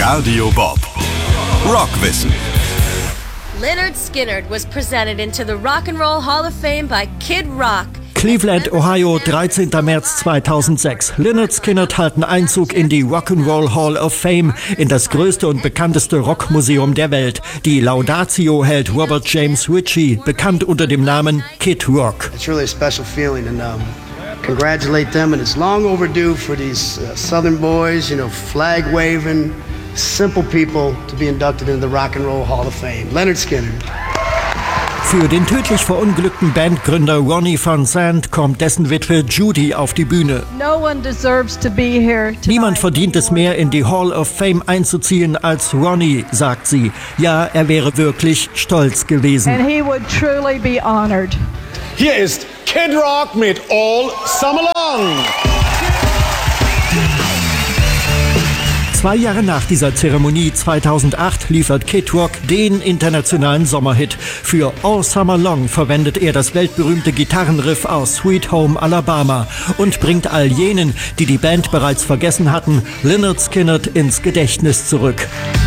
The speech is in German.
Radio Bob. Rockwissen. Lynyrd Skynyrd was presented into the Rock and Roll Hall of Fame by Kid Rock. Cleveland, Ohio, 13. März 2006. Lynyrd Skynyrd halten Einzug in die Rock'n'Roll Hall of Fame, in das größte und bekannteste Rockmuseum der Welt. Die Laudatio hält Robert James Ritchie, bekannt unter dem Namen Kid Rock. It's really a special feeling, and congratulate them. And it's long overdue for these Southern boys, flag waving, simple people to be inducted into the Rock'n'Roll Hall of Fame. Lynyrd Skynyrd. Für den tödlich verunglückten Bandgründer Ronnie Van Zant kommt dessen Witwe Judy auf die Bühne. Niemand verdient es mehr, in die Hall of Fame einzuziehen als Ronnie, sagt sie. Ja, er wäre wirklich stolz gewesen. And he would truly be honored. Hier ist Kid Rock mit All Summer Long. 2 Jahre nach dieser Zeremonie 2008 liefert Kid Rock den internationalen Sommerhit. Für All Summer Long verwendet er das weltberühmte Gitarrenriff aus Sweet Home Alabama und bringt all jenen, die die Band bereits vergessen hatten, Lynyrd Skynyrd ins Gedächtnis zurück.